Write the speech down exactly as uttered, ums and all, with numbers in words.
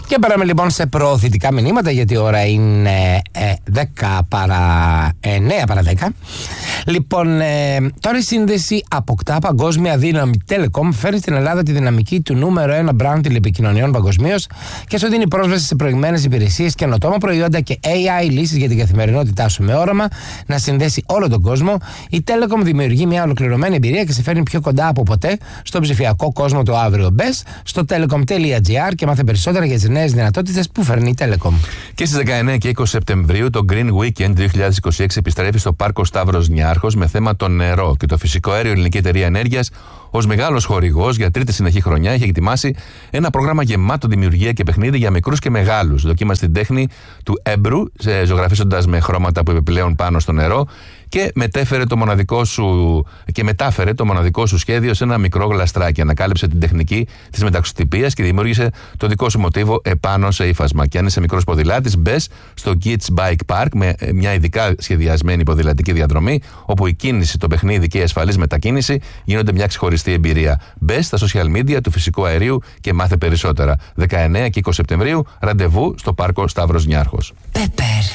Και περάμε λοιπόν σε προωθητικά μηνύματα, γιατί η ώρα είναι ε, δέκα παρά εννέα παρά δέκα. Λοιπόν, ε, τώρα η σύνδεση αποκτά παγκόσμια δύναμη. Telecom φέρνει στην Ελλάδα τη δυναμική του νούμερο ένα brand τηλεπικοινωνιών παγκοσμίως και σου δίνει πρόσβαση σε προηγμένες υπηρεσίες, καινοτόμα προϊόντα και έι άι λύσεις για την καθημερινότητά σου, με όραμα να συνδέσει όλο τον κόσμο. Η Telecom δημιουργεί μια ολοκληρωμένη εμπειρία και σε φέρνει πιο κοντά από ποτέ στον ψηφιακό κόσμο του αύριο. Μπες στο telecom τελεία gr και μάθε περισσότερα για τις νέες δυνατότητες που φέρνει η Telecom. Και στις δεκαεννέα και είκοσι Σεπτεμβρίου το Green Weekend δύο χιλιάδες είκοσι έξι επιστρέφει στο Πάρκο Σταύρος Νιάρχος με θέμα το νερό και το φυσικό αέριο. Η Ελληνική Εταιρεία Ενέργειας, ως μεγάλος χορηγός για τρίτη συνεχή χρονιά, έχει ετοιμάσει ένα πρόγραμμα γεμάτο δημιουργία και παιχνίδι για μικρούς και μεγάλους. Δοκίμασε την τέχνη του έμπρου, ζωγραφίζοντας με χρώματα που επιπλέον πάνω στο νερό, και μετέφερε το μοναδικό σου, και μετάφερε το μοναδικό σου σχέδιο σε ένα μικρό γλαστράκι. Ανακάλυψε την τεχνική της μεταξωτυπίας και δημιούργησε το δικό σου μοτίβο επάνω σε ύφασμα. Και αν είσαι μικρός ποδηλάτης, μπες στο Kids Bike Park με μια ειδικά σχεδιασμένη ποδηλατική διαδρομή, όπου η κίνηση, το παιχνίδι και η ασφαλής μετακίνηση γίνονται μια ξεχωριστή εμπειρία. Μπες στα social media του φυσικού αερίου και μάθε περισσότερα. δεκαεννέα και είκοσι Σεπτεμβρίου, ραντεβού στο Πάρκο Σταύρος Νιάρχος. Πεπέρ.